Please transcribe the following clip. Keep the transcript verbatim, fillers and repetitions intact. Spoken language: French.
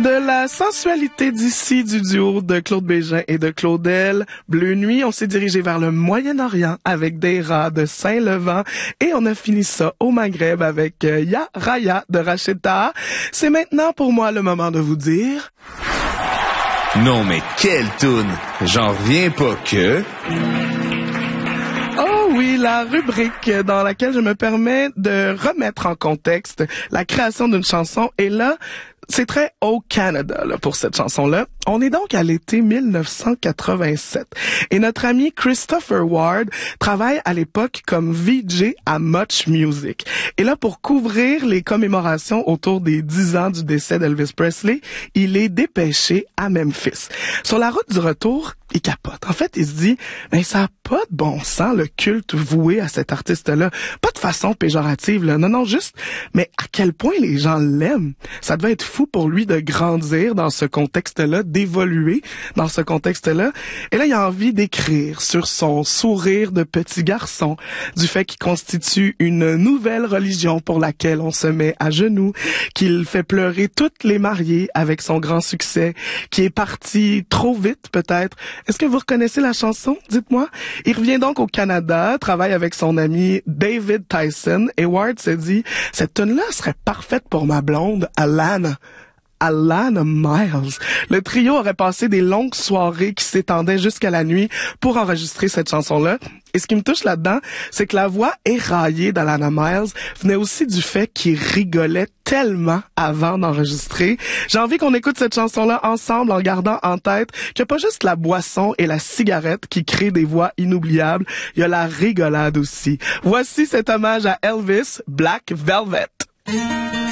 De la sensualité d'ici du duo de Claude Bégin et de Claudel, Bleu Nuit, on s'est dirigé vers le Moyen-Orient avec des rats de Saint-Levant et on a fini ça au Maghreb avec euh, Ya Raya de Rachid Taha. C'est maintenant pour moi le moment de vous dire... Non mais quelle toune! J'en reviens pas que... Oh oui, la rubrique dans laquelle je me permets de remettre en contexte la création d'une chanson. Et là, c'est très au Canada là, pour cette chanson-là. On est donc à l'été mille neuf cent quatre-vingt-sept. Et notre ami Christopher Ward travaille à l'époque comme V J à Much Music. Et là, pour couvrir les commémorations autour des dix ans du décès d'Elvis Presley, il est dépêché à Memphis. Sur la route du retour, il capote. En fait, il se dit, ben ça a pas de bon sens le culte voué à cet artiste-là. Pas de façon péjorative, là. Non, non, juste, mais à quel point les gens l'aiment. Ça devait être fou pour lui de grandir dans ce contexte-là, d'évoluer dans ce contexte-là. Et là, il a envie d'écrire sur son sourire de petit garçon, du fait qu'il constitue une nouvelle religion pour laquelle on se met à genoux, qu'il fait pleurer toutes les mariées avec son grand succès, qui est parti trop vite peut-être. Est-ce que vous reconnaissez la chanson? Dites-moi. Il revient donc au Canada, travaille avec son ami David Tyson, et Ward se dit, cette tune-là serait parfaite pour ma blonde, Alana. Alana Miles. Le trio aurait passé des longues soirées qui s'étendaient jusqu'à la nuit pour enregistrer cette chanson-là. Et ce qui me touche là-dedans, c'est que la voix éraillée d'Alana Miles venait aussi du fait qu'il rigolait tellement avant d'enregistrer. J'ai envie qu'on écoute cette chanson-là ensemble en gardant en tête qu'il n'y a pas juste la boisson et la cigarette qui créent des voix inoubliables, il y a la rigolade aussi. Voici cet hommage à Elvis, Black Velvet.